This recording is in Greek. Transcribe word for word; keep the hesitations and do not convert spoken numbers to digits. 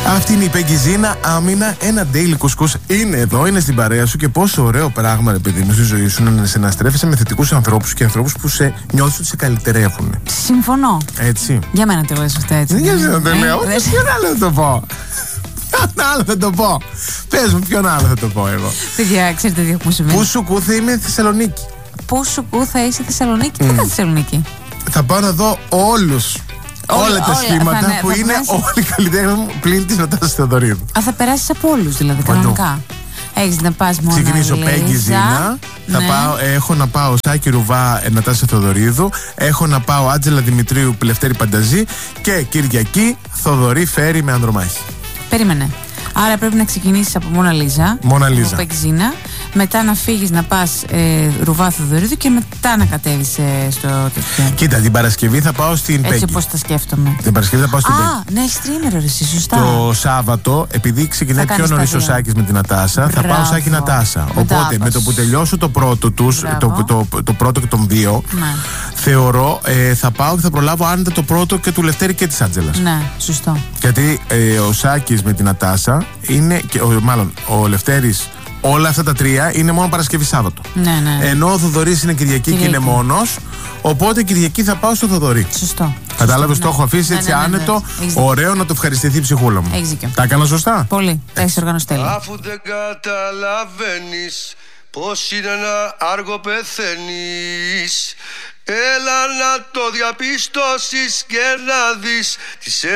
Αυτή είναι η Πέγγι-Ζήνα, Άμυνα, ένα daily κουσκούς. Είναι εδώ, είναι στην παρέα σου και πόσο ωραίο πράγμα, ρε παιδί μου, στη ζωή σου να συναστρέφεσαι με θετικούς ανθρώπους και ανθρώπους που σε νιώθουν ότι σε καλυτερεύουν. Συμφωνώ. Έτσι. Για μένα το λες αυτό έτσι. Δεν για σένα το λέω. Ε, Ποιον άλλο θα το πω. Ποιον άλλο θα το πω. Πες μου, ποιον άλλο θα το πω εγώ. Παιδιά, ξέρετε τι μου συμβαίνει. Πού σου κού θα είμαι Θεσσαλονίκη. Πού σου κού θα είσαι Θεσσαλονίκη. Τι θα κάνει Θεσσαλονίκη. Θα πάω να δω όλους. Όλα, όλα τα σχήματα θα, που θα είναι περάσει... όλοι καλλιτέχνες μου πλην της Νατάσας Θεοδωρίδου. Α, θα περάσεις από όλους δηλαδή, κανονικά. Έχεις να πας μόνο. Ξεκινήσω Πέγγι-Ζήνα. Ναι. Έχω να πάω Σάκη Ρουβά, Νατάσα Θεοδωρίδου. Έχω να πάω Άντζελα Δημητρίου, Λευτέρη Πανταζή. Και Κυριακή Θοδωρή Φέρη με Ανδρομάχη. Περίμενε. Άρα πρέπει να ξεκινήσεις από Μόνα Λίζα. Μόνα Λίζα. Από Πέγγι-Ζήνα. Μετά να φύγεις να πας ε, Ρουβά Θεοδωρίδου και μετά να κατέβεις ε, στο τέτοιο. Κοίτα, την Παρασκευή θα πάω στην Πέγγι. Έτσι όπως τα σκέφτομαι. Την Παρασκευή θα πάω στην Πέγγι. Α, ναι, έχεις τρίμερο, εσύ, σωστά. Το Σάββατο, επειδή ξεκινάει πιο νωρίς ο Σάκης με την Νατάσα, Μπράβο. θα πάω Σάκη Νατάσα. Μπράβο. Οπότε με το που τελειώσω το πρώτο τους, το, το, το, το πρώτο και τον δύο, ναι. θεωρώ ε, θα πάω και θα προλάβω άνετα το πρώτο και του Λευτέρη και της Άντζελας. Ναι, σωστό. Γιατί ε, ο Σάκης με την Νατάσα είναι, και, ο, μάλλον ο Λευτέρης, όλα αυτά τα τρία είναι μόνο Παρασκευή Σάββατο. Ναι, ναι. Ενώ ο Θοδωρής είναι Κυριακή, Κυριακή και είναι μόνος. Οπότε Κυριακή θα πάω στο Θοδωρή. Σωστό. Κατάλαβες, ναι. το έχω αφήσει ναι, έτσι ναι, ναι, ναι, άνετο, ναι. ωραίο να το ευχαριστηθεί η ψυχούλα μου. Έχεις δίκιο. Τα έκανα σωστά. Πολύ. Τα έχεις οργανώσει τέλεια. Αφού δεν καταλαβαίνεις πως είναι να άργο πεθαίνεις, έλα να το διαπιστώσεις και να δεις τι σε